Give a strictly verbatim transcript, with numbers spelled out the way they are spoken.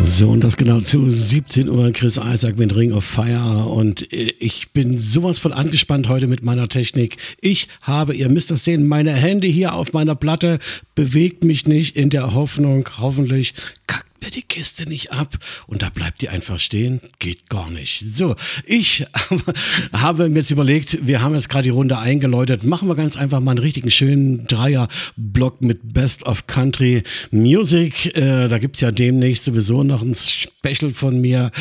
So, und das genau zu siebzehn Uhr. Chris Isaak mit Ring of Fire. Und ich bin sowas von angespannt heute mit meiner Technik. Ich habe, ihr müsst das sehen, meine Hände hier auf meiner Platte, bewegt mich nicht in der Hoffnung, hoffentlich kackt mir die Kiste nicht ab und da bleibt die einfach stehen. Geht gar nicht. So, ich habe mir jetzt überlegt, wir haben jetzt gerade die Runde eingeläutet. Machen wir ganz einfach mal einen richtigen schönen Dreier-Block mit Best of Country Music. Äh, da gibt es ja demnächst sowieso noch ein Special von mir.